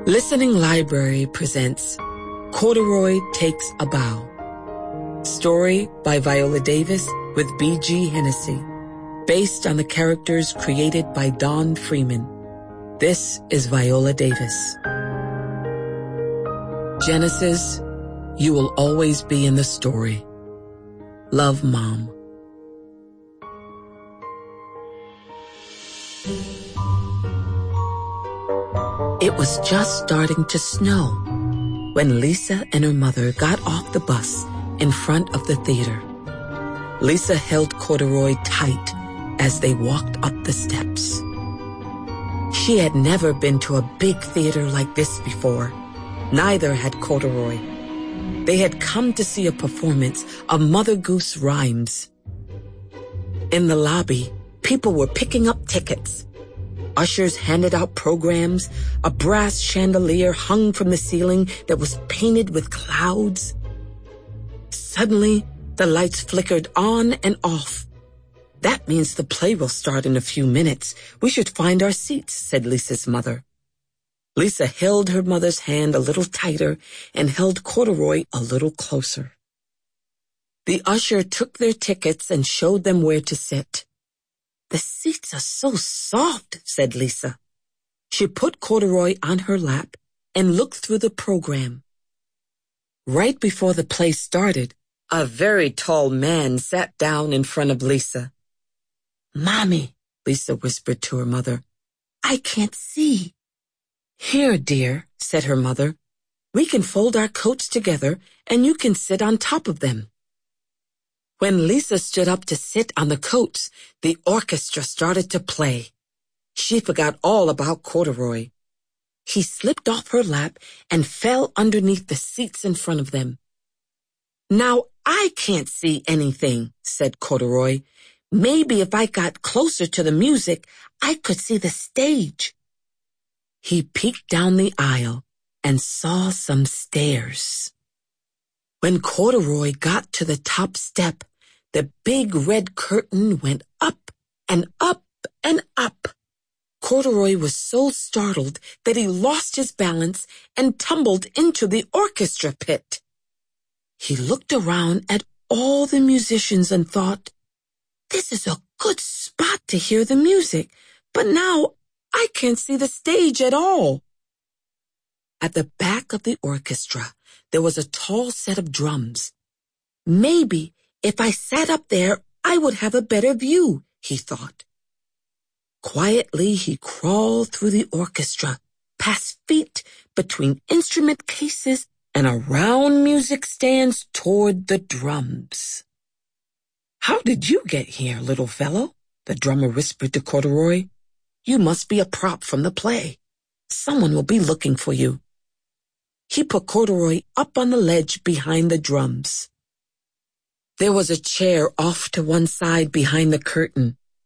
Listening Library presents Corduroy Takes a Bow. Story by Viola Davis with B.G. Hennessy. Based on the characters created by Don Freeman. This is Viola Davis. Genesis, you will always be in the story. Love, Mom. It was just starting to snow when Lisa and her mother got off the bus in front of the theater. Lisa held Corduroy tight as they walked up the steps. She had never been to a big theater like this before. Neither had Corduroy. They had come to see a performance of Mother Goose rhymes. In the lobby, people were picking up tickets. Ushers handed out programs. A brass chandelier hung from the ceiling that was painted with clouds. Suddenly, the lights flickered on and off. That means the play will start in a few minutes. We should find our seats, said Lisa's mother. Lisa held her mother's hand a little tighter and held Corduroy a little closer. The usher took their tickets and showed them where to sit. The seats are so soft, said Lisa. She put Corduroy on her lap and looked through the program. Right before the play started, a very tall man sat down in front of Lisa. Mommy, Lisa whispered to her mother, I can't see. Here, dear, said her mother. We can fold our coats together and you can sit on top of them. When Lisa stood up to sit on the coats, the orchestra started to play. She forgot all about Corduroy. He slipped off her lap and fell underneath the seats in front of them. Now I can't see anything, said Corduroy. Maybe if I got closer to the music, I could see the stage. He peeked down the aisle and saw some stairs. When Corduroy got to the top step, the big red curtain went up and up and up. Corduroy was so startled that he lost his balance and tumbled into the orchestra pit. He looked around at all the musicians and thought, this is a good spot to hear the music, but now I can't see the stage at all. At the back of the orchestra, there was a tall set of drums. Maybe if I sat up there, I would have a better view, he thought. Quietly, he crawled through the orchestra, past feet, between instrument cases, and around music stands toward the drums. How did you get here, little fellow? The drummer whispered to Corduroy. You must be a prop from the play. Someone will be looking for you. He put Corduroy up on the ledge behind the drums. There was a chair off to one side behind the curtain.